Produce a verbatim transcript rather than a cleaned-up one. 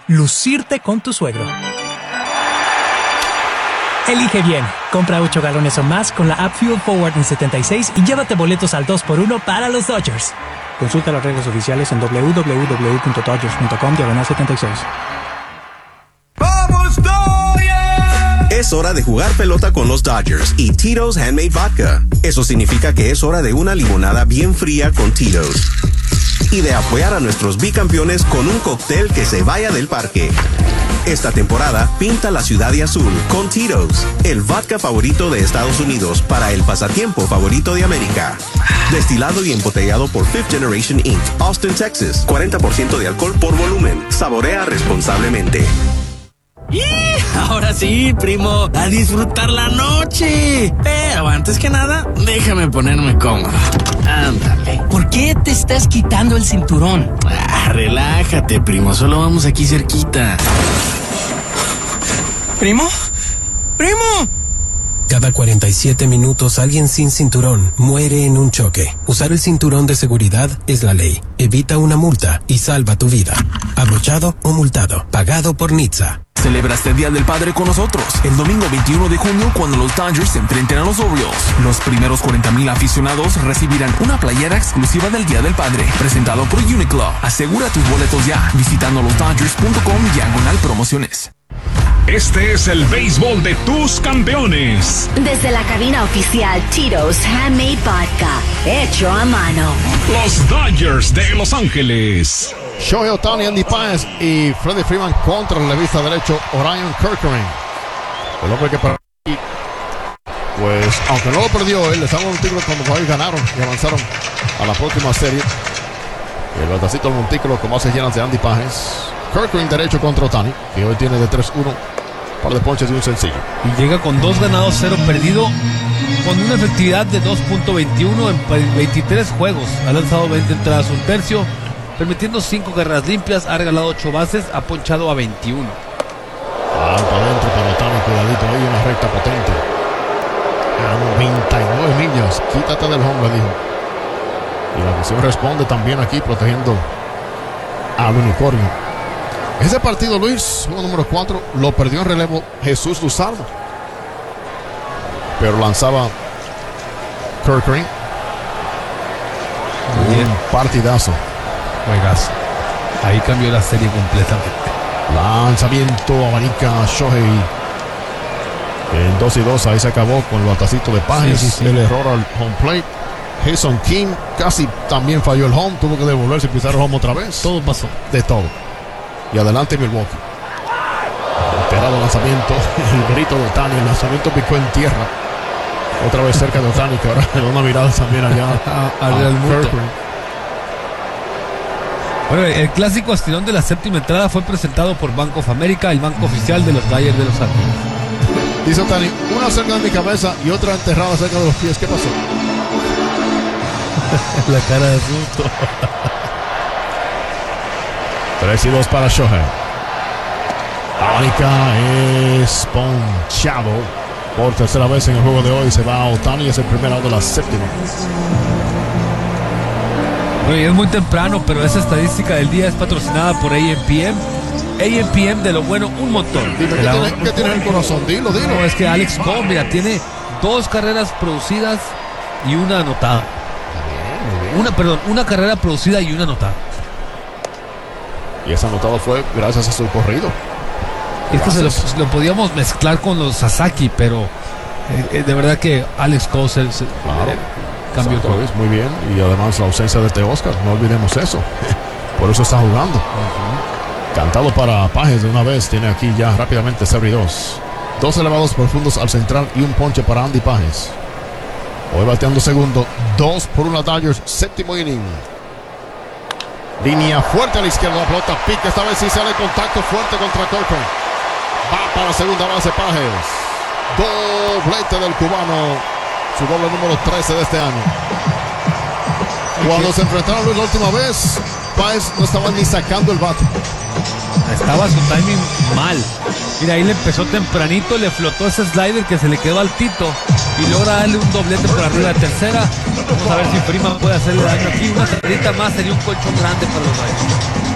lucirte con tu suegro. Elige bien. Compra ocho galones o más con la app Fuel Forward en setenta y seis y llévate boletos al dos por uno para los Dodgers. Consulta las reglas oficiales en doble u doble u doble u punto dodgers punto com diagonal setenta y seis. ¡Vamos, Dodgers! Es hora de jugar pelota con los Dodgers y Tito's Handmade Vodka. Eso significa que es hora de una limonada bien fría con Tito's. Y de apoyar a nuestros bicampeones con un cóctel que se vaya del parque. Esta temporada, pinta la ciudad de azul con Tito's, el vodka favorito de Estados Unidos para el pasatiempo favorito de América. Destilado y embotellado por Fifth Generation incorporated, Austin, Texas. cuarenta por ciento de alcohol por volumen. Saborea responsablemente. ¡Y! Ahora sí, primo, a disfrutar la noche. Pero antes que nada, déjame ponerme cómodo. Ándale. ¿Por qué te estás quitando el cinturón? Ah, relájate, primo, solo vamos aquí cerquita. ¿Primo? ¡Primo! Cada cuarenta y siete minutos alguien sin cinturón muere en un choque. Usar el cinturón de seguridad es la ley. Evita una multa y salva tu vida. Abrochado o multado. Pagado por N H T S A. Celebra este Día del Padre con nosotros el domingo veintiuno de junio cuando los Dodgers se enfrenten a los Orioles. Los primeros cuarenta mil aficionados recibirán una playera exclusiva del Día del Padre, presentado por Uniqlo. Asegura tus boletos ya visitando los dodgers punto com diagonal promociones. Este es el béisbol de tus campeones. Desde la cabina oficial Tito's Handmade Vodka, hecho a mano. Los Dodgers de Los Ángeles. Shohei Ohtani, Andy Páez y Freddie Freeman contra el levista derecho Orion Kerkering. El hombre que para pues, aunque no lo perdió él, le estaban montículos cuando por ahí ganaron y avanzaron a la próxima serie. El batacito del montículo con bases llenas de Andy Páez. Kerkering derecho contra Ohtani, que hoy tiene de tres uno, par de ponches y un sencillo. Y llega con dos ganados, cero perdido, con una efectividad de dos punto veintiuno en veintitrés juegos. Ha lanzado veinte entradas, un tercio, permitiendo cinco carreras limpias, ha regalado ocho bases, ha ponchado a veintiuno. Ah, para adentro para Ohtani, cuidadito ahí, una recta potente. A noventa y nueve millas, quítate del home, le dijo. Y la misión responde también aquí, protegiendo al unicornio. Ese partido, Luis, juego número cuatro, lo perdió en relevo Jesús Luzardo. Pero lanzaba Kerkering. Un partidazo. Juegazo. Ahí cambió la serie completamente. Lanzamiento, abanica Shohei. En dos y dos, ahí se acabó con el batacito de Páez. Sí, sí, sí. El error al home plate. Jason King casi también falló el home. Tuvo que devolverse y pisar el home otra vez. Todo pasó. De todo. Y adelante Milwaukee. Esperado lanzamiento. El grito de Ohtani. El lanzamiento picó en tierra. Otra vez cerca de Ohtani, que ahora le da una mirada también allá a, a, a Real Muto. Bueno, el clásico estirón de la séptima entrada fue presentado por Bank of America, el banco oficial de los Dodgers de Los Ángeles. Dice Ohtani, una cerca de mi cabeza y otra enterrada cerca de los pies. ¿Qué pasó? La cara de susto. tres y dos para Shohei. Abanica es ponchado por tercera vez en el juego de hoy. Se va a Ohtani, es el primer out de la séptima. Bueno, es muy temprano, pero esa estadística del día es patrocinada por A M P M. A M P M, de lo bueno, un montón. Dime, ¿qué, tiene, ¿qué tiene en el corazón? Dilo, dilo. No, es que Alex Cole, mira, tiene dos carreras producidas y una anotada. Una, perdón, una carrera producida y una anotada. Y ese anotado fue gracias a su corrido. Es que se lo, lo podíamos mezclar con los Sasaki, pero eh, de verdad que Alex Cole se, se claro. eh, cambió todo. Muy bien, y además la ausencia de Teoscar, no olvidemos eso. Por eso está jugando. Uh-huh. Cantado para Páez de una vez, tiene aquí ya rápidamente cero y dos. Dos elevados profundos al central y un ponche para Andy Páez. Hoy bateando segundo, dos por una Dodgers, séptimo inning. Línea fuerte a la izquierda, la pelota pica, esta vez sí sale contacto fuerte contra Kerkering. Va para la segunda base Páez. Doblete del cubano, su doble número trece de este año. Cuando se enfrentaron Luis la última vez, Páez no estaba ni sacando el bate. Estaba su timing mal. Mira, ahí le empezó tempranito, le flotó ese slider que se le quedó altito y logra darle un doblete por arriba de tercera. Vamos a ver si Freeman puede hacerle daño aquí. Una carrerita más sería un colchón grande para los Dodgers.